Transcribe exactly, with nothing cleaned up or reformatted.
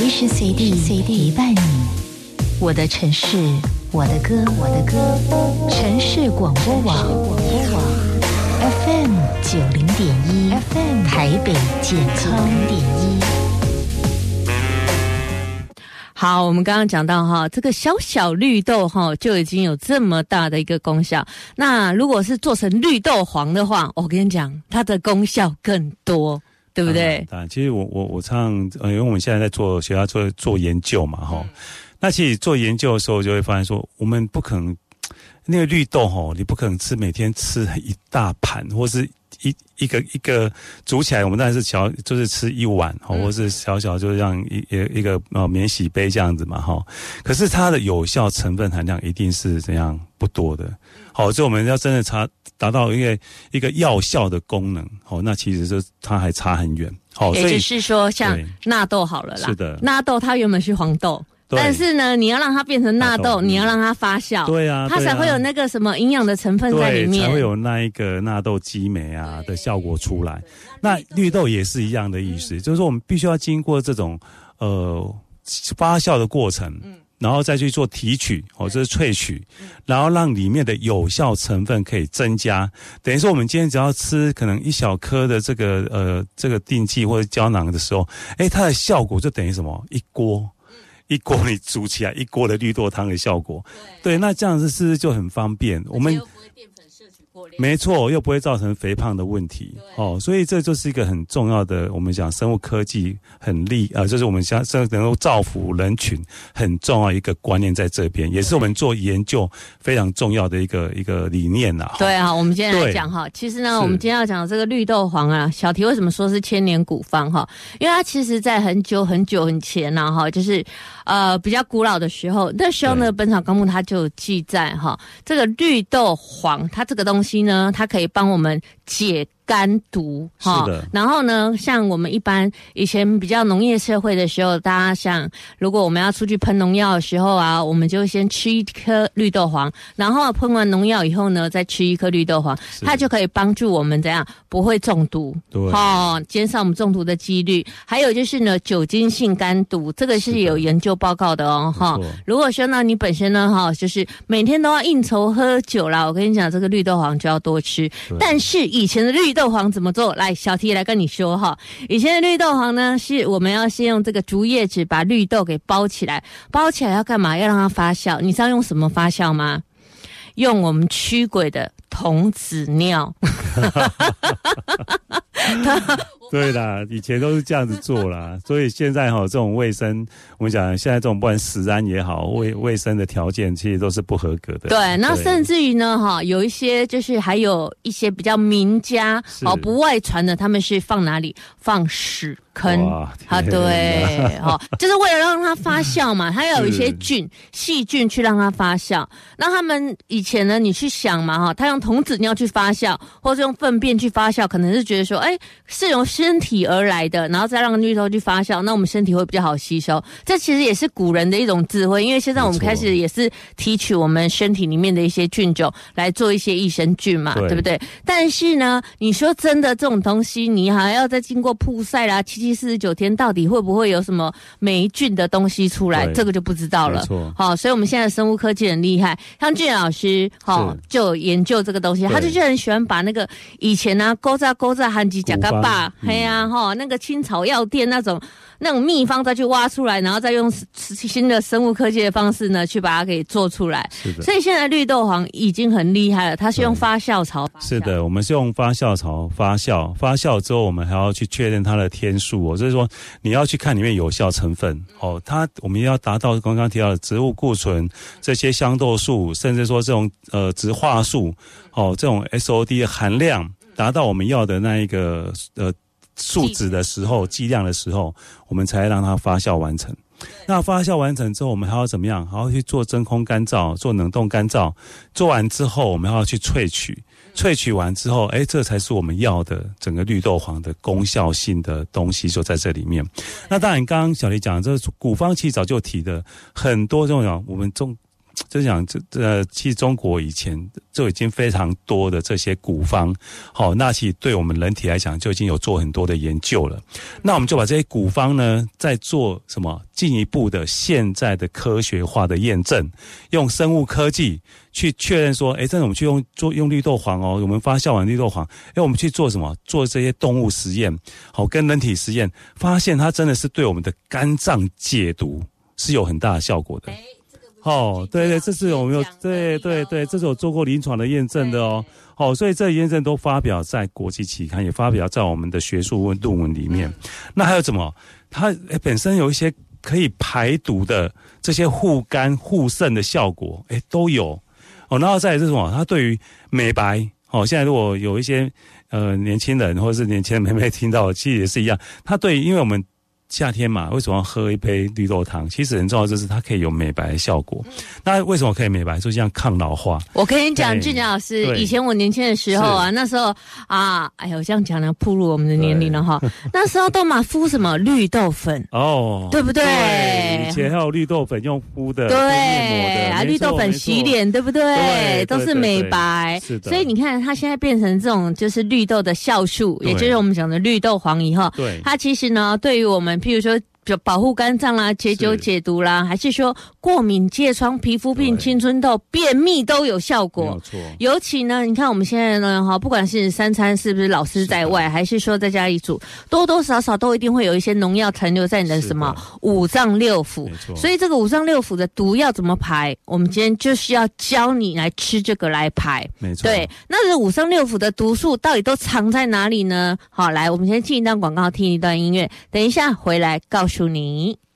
时随地随地陪伴你。我的城市，我的歌，我的歌。城市广播网 F M 九零点一 F M 台北健康点一。 好，我们刚刚讲到哈，这个小小绿豆哈就已经有这么大的一个功效。那如果是做成绿豆黄的话，我跟你讲，它的功效更多，对不对？ 啊，其实我我我常呃，因为我们现在在做学校做做研究嘛，哈、嗯，那其实做研究的时候就会发现说，我们不可能那个绿豆哈，你不可能吃每天吃一大盘，或是一一个一个煮起来，我们当然是小，就是吃一碗，嗯、或是小小就让一一个呃免洗杯这样子嘛，哈。可是它的有效成分含量一定是怎样不多的，好，所以我们要真的查达到一个一个药效的功能，好，那其实是它还差很远，好， 也就是说像纳豆好了啦， 是的， 纳豆它原本是黄豆。但是呢，你要让它变成纳豆，你要让它发酵， 对啊， 它才会有那个什么营养的成分在里面， 才会有那一个纳豆激酶啊的效果出来。那绿豆也是一样的意思，就是说我们必须要经过这种呃发酵的过程，然后再去做提取，哦，这是萃取，然后让里面的有效成分可以增加。等于说，我们今天只要吃可能一小颗的这个呃这个定剂或者胶囊的时候，哎，它的效果就等于什么？一锅。一锅你煮起来一锅的绿豆汤的效果，对，那这样子是不是就很方便？我们没错，又不会造成肥胖的问题哦，所以这就是一个很重要的，我们讲生物科技很利呃，就是我们想能够造福人群很重要一个观念在这边，也是我们做研究非常重要的一个一个理念呐。 对啊，我们今天来讲哈，其实呢，我们今天要讲这个绿豆黄啊，小提为什么说是千年古方哈？因为它其实在很久很久很前呐、啊、哈，就是呃比较古老的时候，那时候呢，《本草纲目》它就有记载哈，这个绿豆黄它这个东西呢，它可以帮我们解肝毒哈，然后呢，像我们一般以前比较农业社会的时候，大家想，如果我们要出去喷农药的时候啊，我们就先吃一颗绿豆黄，然后喷完农药以后呢，再吃一颗绿豆黄，它就可以帮助我们怎样不会中毒， 对， 哦，减少我们中毒的几率。还有就是呢，酒精性肝毒，这个是有研究报告的哦，哈。如果说呢，你本身呢，哈，就是每天都要应酬喝酒啦，我跟你讲，这个绿豆黄就要多吃。但是以前的绿豆黄怎么做？来，小 T 来跟你说哈。以前的绿豆黄呢，是我们要先用这个竹叶纸把绿豆给包起来，包起来要干嘛？要让它发酵。你知道用什么发酵吗？用我们驱鬼的童子尿。 对啦，以前都是这样子做啦，所以现在哈这种卫生，我们讲现在这种不管食安也好，卫卫生的条件其实都是不合格的。 对，那甚至于呢，哈，有一些就是还有一些比较名家哦不外传的，他们是放哪里？放屎坑啊，对，哦，就是为了让它发酵嘛，它要有一些菌、细菌去让它发酵。那他们以前呢，你去想嘛，哈，他用童子尿去发酵，或是用粪便去发酵，可能是觉得说，哎，是由身体而来的，然后再让绿豆去发酵，那我们身体会比较好吸收。这其实也是古人的一种智慧，因为现在我们开始也是提取我们身体里面的一些菌种来做一些益生菌嘛， 对, 对不对？但是呢，你说真的这种东西，你还要再经过曝晒啦，七七四十九天，到底会不会有什么霉菌的东西出来？这个就不知道了。好、哦，所以我们现在生物科技很厉害，像俊老师好、哦、就有研究这个东西，他就很喜欢把那个以前呢勾扎勾扎含几甲嘎巴，嘿呀哈，那个青草药店那种那种秘方再去挖出来，然后再用新的生物科技的方式呢去把它给做出来。是的，所以现在绿豆黄已经很厉害了，它是用发酵槽发酵。 是的，我们是用发酵槽发酵，发酵之后我们还要去确认它的天数哦，就是说你要去看里面有效成分哦，它我们要达到刚刚提到的植物固醇、这些香豆素，甚至说这种呃植化素哦，这种 S O D 的含量达到我们要的那一个呃数值的时候、剂量的时候，我们才让它发酵完成。那发酵完成之后，我们还要怎么样？还要去做真空干燥、做冷冻干燥。做完之后，我们要去萃取。萃取完之后，哎，这才是我们要的整个绿豆黄的功效性的东西，就在这里面。那当然，刚刚小黎讲，这古方其实早就提的很多这种我们中就讲这呃，其实中国以前就已经非常多的这些古方，好、哦，那其实对我们人体来讲就已经有做很多的研究了。那我们就把这些古方呢，再做什么进一步的现在的科学化的验证，用生物科技去确认说，哎，真的我们去用做用绿豆黄哦，我们发酵完绿豆黄，哎，我们去做什么？做这些动物实验，好，跟人体实验，发现它真的是对我们的肝脏解毒是有很大的效果的。哦，对对，这是我们有对对对，这是有做过临床的验证的哦。好、哦，所以这验证都发表在国际期刊，也发表在我们的学术论文里面。嗯、那还有什么？它诶本身有一些可以排毒的这些护肝护肾的效果，诶都有。哦，然后再来是什么？它对于美白，哦，现在如果有一些呃年轻人或者是年轻人妹妹听到，其实也是一样。它对于，因为我们夏天嘛，为什么要喝一杯绿豆汤？其实很重要，就是它可以有美白的效果。嗯、那为什么可以美白？就像抗老化。 我跟你讲，俊佳老师，以前我年轻的时候啊，那时候啊，哎呦，这样讲呢，暴露我们的年龄了哈。那时候都嘛敷什么绿豆粉哦，对不对？ 对，以前还有绿豆粉用敷的， 对面膜的啊，绿豆粉洗脸，对不对？ 对， 都是美白。 是的。 所以你看，它现在变成这种就是绿豆的酵素，也就是我们讲的绿豆黄以后， 对， 它其实呢，对于我们譬如说就保护肝脏啦、解酒解毒啦，还是说过敏、疥疮、皮肤病、青春痘、便秘都有效果。 没有错。 尤其呢，你看我们现在呢，哈，不管是三餐是不是老师在外，还是说在家里煮，多多少少都一定会有一些农药残留在你的什么五脏六腑。 没错。 所以这个五脏六腑的毒要怎么排？我们今天就是要教你来吃这个来排。 没错。 对，那这五脏六腑的毒素到底都藏在哪里呢？好，来，我们先进一段广告，听一段音乐，等一下回来告诉你。